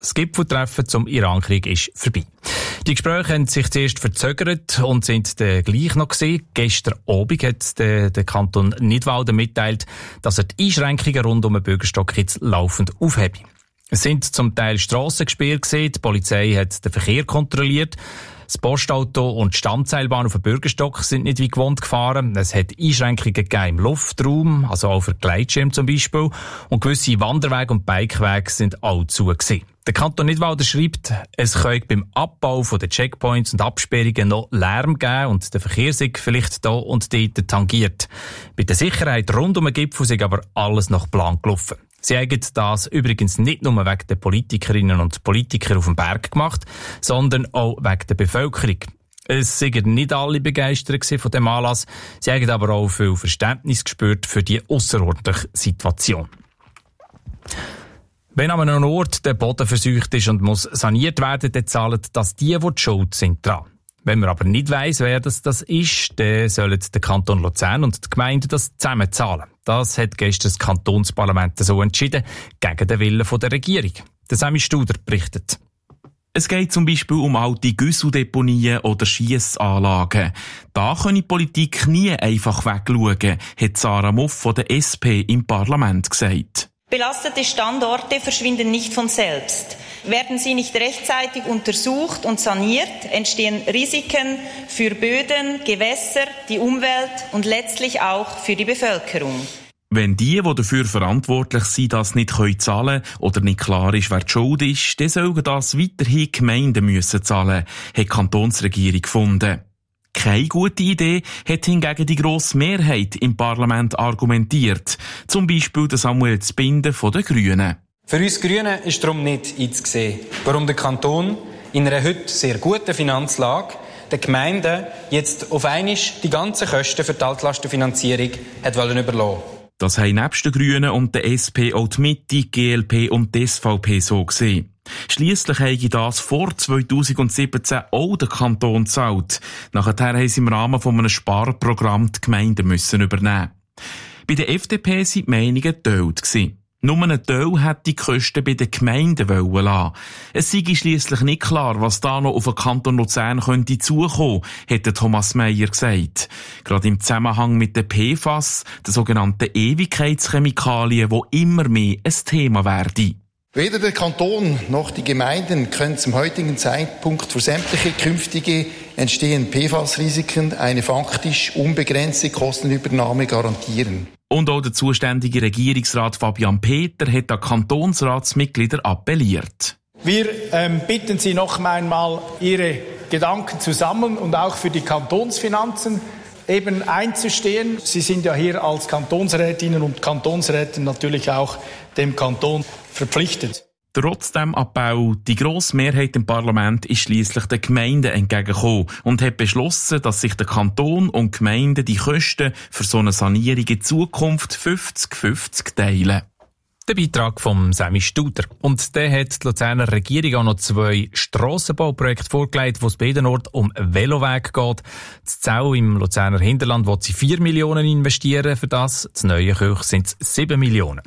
Das Gipfeltreffen zum Iran-Krieg ist vorbei. Die Gespräche haben sich zuerst verzögert und sind dann gleich noch gewesen. Gestern Abend hat der Kanton Nidwalden mitteilt, dass er die Einschränkungen rund um den Bürgerstock jetzt laufend aufhebe. Es sind zum Teil Strassen gesperrt gewesen, die Polizei hat den Verkehr kontrolliert. Das Postauto und die Standseilbahn auf dem Bürgerstock sind nicht wie gewohnt gefahren. Es hat Einschränkungen gegeben im Luftraum, also auch für Gleitschirme zum Beispiel. Und gewisse Wanderwege und Bikewege sind auch zu gewesen. Der Kanton Nidwalden schreibt, es könnte beim Abbau der Checkpoints und Absperrungen noch Lärm geben und der Verkehr sei vielleicht da und dort tangiert. Bei der Sicherheit rund um den Gipfel sei aber alles nach Plan gelaufen. Sie haben das übrigens nicht nur wegen der Politikerinnen und Politiker auf dem Berg gemacht, sondern auch wegen der Bevölkerung. Es waren nicht alle begeistert von dem Anlass. Sie haben aber auch viel Verständnis gespürt für die ausserordentliche Situation. Wenn an einem Ort der Boden verseucht ist und muss saniert werden, dann zahlen das die schuld sind dran. Wenn man aber nicht weiss, wer das ist, dann sollen der Kanton Luzern und die Gemeinden das zusammen zahlen. Das hat gestern das Kantonsparlament so entschieden, gegen den Willen der Regierung. Der Sami Studer berichtet. Es geht zum Beispiel um alte Güsseldeponien oder Schiessanlagen. Da kann die Politik nie einfach wegschauen, hat Sarah Muff von der SP im Parlament gesagt. Belastete Standorte verschwinden nicht von selbst. Werden sie nicht rechtzeitig untersucht und saniert, entstehen Risiken für Böden, Gewässer, die Umwelt und letztlich auch für die Bevölkerung. Wenn die dafür verantwortlich sind, das nicht zahlen können oder nicht klar ist, wer die Schuld ist, dann sollen das weiterhin Gemeinden müssen zahlen, hat die Kantonsregierung gefunden. Keine gute Idee hat hingegen die grosse Mehrheit im Parlament argumentiert. Zum Beispiel der Samuel Zbinden von den Grünen. Für uns Grünen ist darum nicht einzusehen, warum der Kanton in einer heute sehr guten Finanzlage den Gemeinden jetzt auf einmal die ganzen Kosten für die Altlastenfinanzierung hat überlassen. Das haben nebst den Grünen und der SP auch die Mitte, die GLP und die SVP so gesehen. Schliesslich habe das vor 2017 auch der Kanton gezahlt. Nachher haben sie im Rahmen von einem Sparprogramm die Gemeinden müssen übernehmen. Bei der FDP waren die Meinungen geteilt. Nur ein Teil hätte die Kosten bei den Gemeinden lassen. Es sei schliesslich nicht klar, was da noch auf den Kanton Luzern könnte zukommen, hat Thomas Meyer gesagt. Gerade im Zusammenhang mit den PFAS, den sogenannten Ewigkeitschemikalien, die immer mehr ein Thema werden. Weder der Kanton noch die Gemeinden können zum heutigen Zeitpunkt für sämtliche künftige entstehenden PFAS-Risiken eine faktisch unbegrenzte Kostenübernahme garantieren. Und auch der zuständige Regierungsrat Fabian Peter hat an Kantonsratsmitglieder appelliert. Wir bitten Sie noch einmal, Ihre Gedanken zu sammeln und auch für die Kantonsfinanzen eben einzustehen. Sie sind ja hier als Kantonsrätinnen und Kantonsräte natürlich auch dem Kanton verpflichtet. Trotz dem Abbau, die grosse Mehrheit im Parlament ist schliesslich den Gemeinden entgegengekommen und hat beschlossen, dass sich der Kanton und die Gemeinden die Kosten für so eine Sanierung in Zukunft 50-50 teilen. Der Beitrag von Sami Studer. Und der hat die Luzerner Regierung auch noch 2 Strassenbauprojekte vorgelegt, wo es bei jedem Ort um Veloweg geht. Das Zell im Luzerner Hinterland will sie 4 Millionen investieren für das. Das neue Kirch sind es 7 Millionen.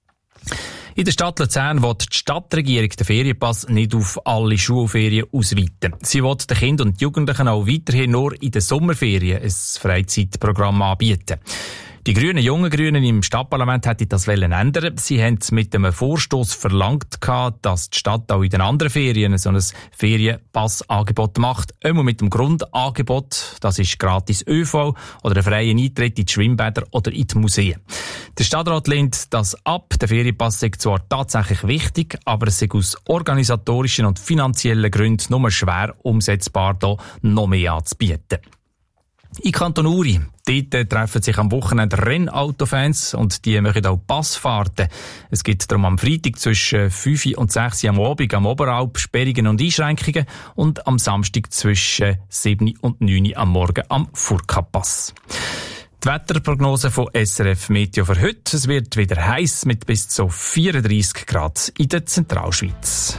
In der Stadt Luzern will die Stadtregierung den Ferienpass nicht auf alle Schulferien ausweiten. Sie will den Kindern und Jugendlichen auch weiterhin nur in den Sommerferien ein Freizeitprogramm anbieten. Die jungen Grünen im Stadtparlament hätten das ändern. Sie haben mit einem Vorstoss verlangt, dass die Stadt auch in den anderen Ferien so ein Ferienpassangebot macht. Einmal mit dem Grundangebot, das ist gratis ÖV oder einen freien Eintritt in die Schwimmbäder oder in die Museen. Der Stadtrat lehnt das ab. Der Ferienpass ist zwar tatsächlich wichtig, aber es ist aus organisatorischen und finanziellen Gründen nur schwer umsetzbar, da noch mehr anzubieten. In Kanton Uri, dort treffen sich am Wochenende Rennautofans und die machen auch Passfahrten. Es gibt darum am Freitag zwischen 5 und 6 am Abend am Oberalp Sperrungen und Einschränkungen und am Samstag zwischen 7 und 9 am Morgen am Furka-Pass. Die Wetterprognose von SRF Meteo für heute. Es wird wieder heiß mit bis zu 34 Grad in der Zentralschweiz.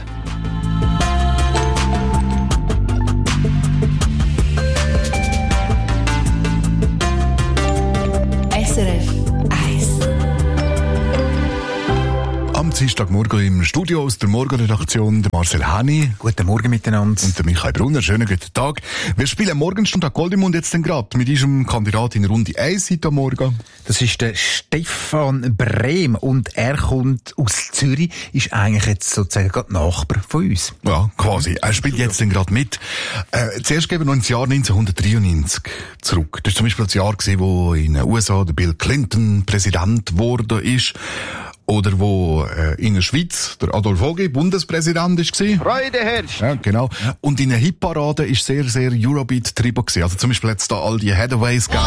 SRF 1. Dienstagmorgen im Studio aus der Morgenredaktion, der Marcel Hani. Guten Morgen miteinander. Und der Michael Brunner. Schönen guten Tag. Wir spielen Morgenstund an Goldemund jetzt gerade mit unserem Kandidat in Runde 1 heute Morgen. Das ist der Stefan Brehm und er kommt aus Zürich, ist eigentlich jetzt sozusagen gerade Nachbar von uns. Ja, quasi. Er spielt jetzt gerade mit. Zuerst gehen wir noch ins Jahr 1993 zurück. Das war zum Beispiel das Jahr, wo in den USA der Bill Clinton Präsident geworden ist. Oder wo in der Schweiz der Adolf Hogi Bundespräsident war. Freude herrscht. Ja, genau. Und in der Hitparade ist sehr, sehr Eurobeat getrieben gewesen. Also zum Beispiel jetzt da all die Hathaway's gegeben.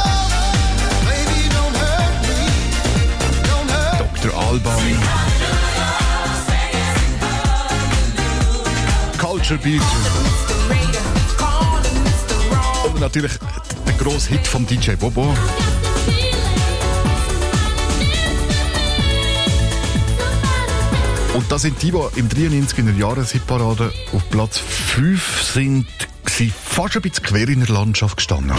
Dr. Alban. Culture Beat. Und natürlich der grosse Hit vom DJ Bobo. Und das sind die im 93 in der Jahreshitparade auf Platz 5 sind, fast ein bisschen quer in der Landschaft gestanden.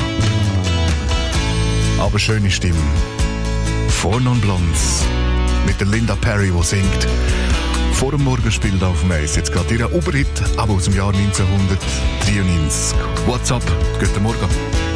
Aber schöne Stimme. Four Non Blondes mit der Linda Perry, die singt. Vor dem Morgenspiel auf dem Eis. Jetzt gerade ihr Oberhit, aber aus dem Jahr 1993. What's up? Guten Morgen.